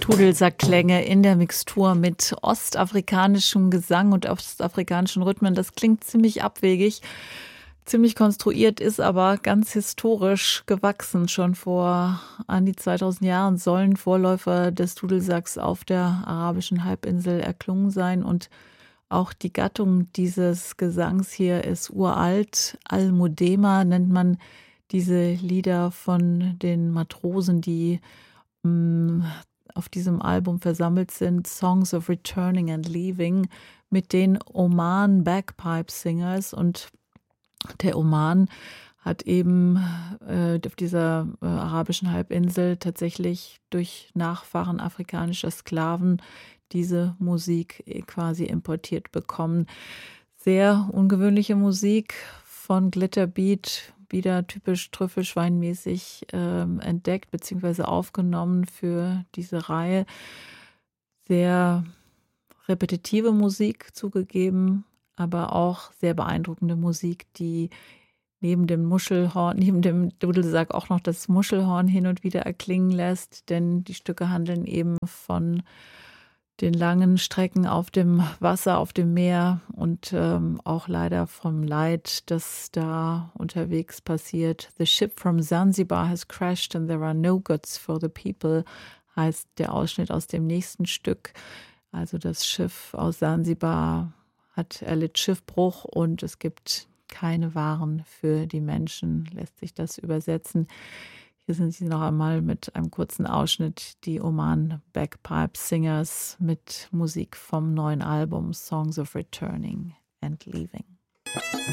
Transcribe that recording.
Dudelsackklänge in der Mixtur mit ostafrikanischem Gesang und ostafrikanischen Rhythmen. Das klingt ziemlich abwegig, ziemlich konstruiert, ist aber ganz historisch gewachsen. Schon vor an die 2000 Jahren sollen Vorläufer des Dudelsacks auf der arabischen Halbinsel erklungen sein. Und auch die Gattung dieses Gesangs hier ist uralt. Al-Mudema nennt man diese Lieder von den Matrosen, die auf diesem Album versammelt sind, Songs of Returning and Leaving, mit den Oman Bagpipe Singers. Und der Oman hat eben auf dieser arabischen Halbinsel tatsächlich durch Nachfahren afrikanischer Sklaven diese Musik quasi importiert bekommen. Sehr ungewöhnliche Musik von Glitterbeat, wieder typisch trüffelschweinmäßig entdeckt bzw. aufgenommen für diese Reihe. Sehr repetitive Musik zugegeben, aber auch sehr beeindruckende Musik, die neben dem Muschelhorn, neben dem Dudelsack auch noch das Muschelhorn hin und wieder erklingen lässt, denn die Stücke handeln eben von den langen Strecken auf dem Wasser, auf dem Meer und auch leider vom Leid, das da unterwegs passiert. The ship from Zanzibar has crashed and there are no goods for the people, heißt der Ausschnitt aus dem nächsten Stück. Also das Schiff aus Zanzibar erlitt Schiffbruch und es gibt keine Waren für die Menschen, lässt sich das übersetzen. Hier sind sie noch einmal mit einem kurzen Ausschnitt, die Oman Bagpipe Singers mit Musik vom neuen Album Songs of Returning and Leaving.